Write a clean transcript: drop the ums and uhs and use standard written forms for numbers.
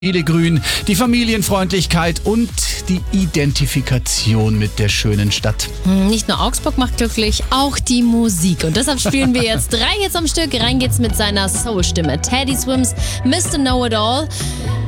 Grün, die Familienfreundlichkeit und die Identifikation mit der schönen Stadt. Nicht nur Augsburg macht glücklich, auch die Musik. Und deshalb spielen wir jetzt 3 Hits am Stück. Rein geht's mit seiner Soul-Stimme. Teddy Swims, Mr. Know-It-All.